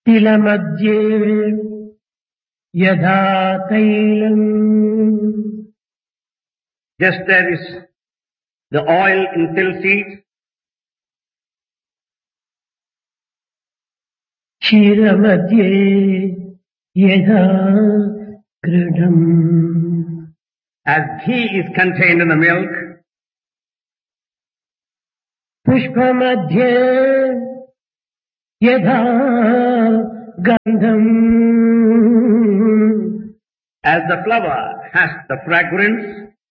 तिलमध्ये यथा तैलम्. Just there is the oil in till seeds, क्षीरमध्ये यथा घृतम्. as ghee is contained in the milk, पुष्पमध्ये यथा गन्धम्. as the flower has the fragrance,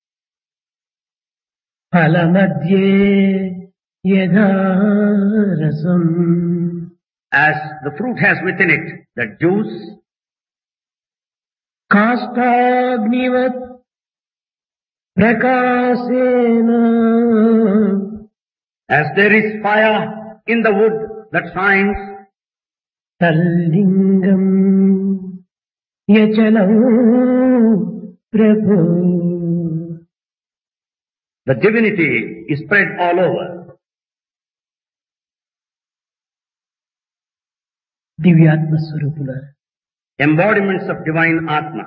फलमध्ये यथा रसम्. as the fruit has within it the juice, काष्ठाग्निवत् प्रकाशेन. as there is fire in the wood that shines, तल्लिङ्गम् यचलं प्रभो. the divinity is spread all over. దివ్యాత్మ స్వరూపుల Embodiments of divine Atma.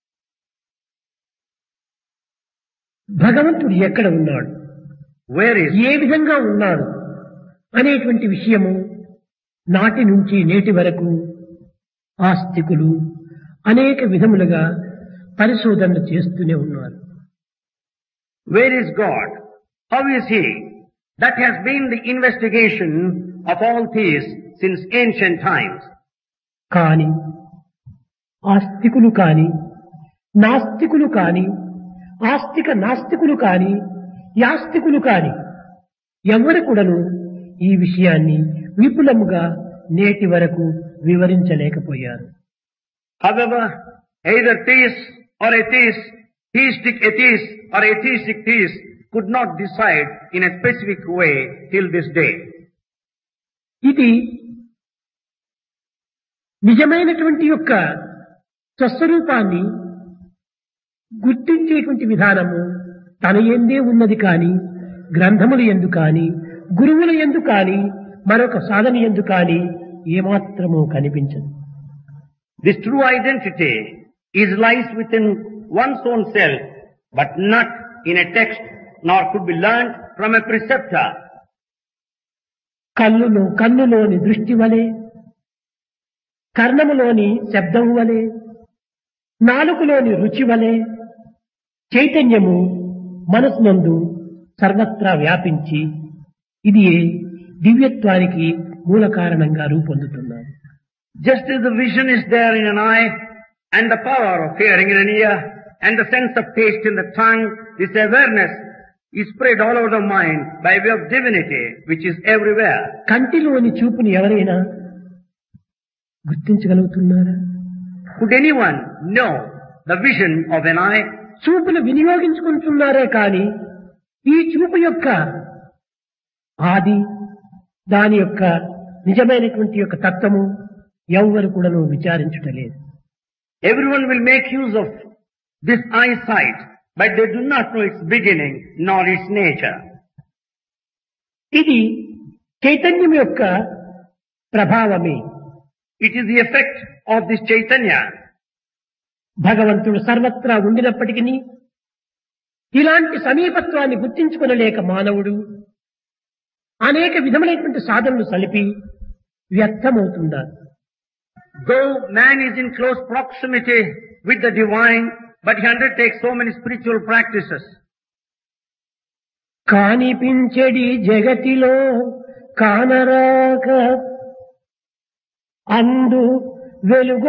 భగవంతుడు ఎక్కడ ఉన్నాడు, Where is ఏ విధంగా ఉన్నాడు అనేటువంటి విషయము నాటి నుంచి నేటి వరకు ఆస్తికులు అనేక విధములుగా పరిశోధనలు చేస్తూనే ఉన్నారు. Where is God? How is He? That has been the investigation of all theists since ancient times. కాని ఆస్తికులు కాని నాస్తికులు కాని ఆస్తిక నాస్తికులు కాని యాస్తికులు కాని ఎవరు కూడాను ఈ విషయాన్ని విపులముగా నేటి వరకు వివరించలేకపోయారు. However, either theists or atheists, theistic atheists or atheistic theists could not decide in a specific way till this day. ఇది నిజమైనటువంటి యొక్క స్వస్వరూపాన్ని గుర్తించేటువంటి విధానము తన యందే ఉన్నది కాని గ్రంథముల యందు కాని గురువుల యందు కాని మరొక సాధన యందు కాని ఏమాత్రమూ కనిపించదు. This true identity lies within one's own self, but not in a text, nor could be learned from a preceptor. కన్నులోని దృష్టి వలె, కర్ణములోని శబ్దం వలె, నాలుకలోని రుచి వలె చైతన్యము మనస్సునందు సర్వత్రా వ్యాపించి ఇది దివ్యత్వానికి మూల కారణంగా రూపొందుతున్నారు. Just as the vision is there in an eye, and the power of hearing in an ear, and the sense of taste in the tongue, this awareness is spread all over the mind by way of divinity, which is everywhere. కంటిలోని చూపుని ఎవరైనా గుర్తించగలుగుతున్నారా? Could anyone know the vision of an eye? చూపును వినియోగించుకుంటున్నారే కాని ఈ చూపు యొక్క ఆది, దాని యొక్క నిజమైనటువంటి యొక్క తత్వము ఎవ్వరు కూడాను విచారించుటలేదు. Everyone will make use of this eyesight, but they do not know its beginning nor its nature. ఇది చైతన్యం యొక్క ప్రభావమే. It is the effect of this Chaitanya. భగవంతుడు సర్వత్రా ఉండినప్పటికీ ఇలాంటి సమీపత్వాన్ని గుర్తించుకొనలేక మానవుడు అనేక విధములైనటువంటి సాధనలు సలిపి వ్యర్థమవుతున్నారు. Though man is in close proximity with the divine, but he undertakes so many spiritual practices. కానిపించెడి జగతిలో కానరాక అందు వెలుగు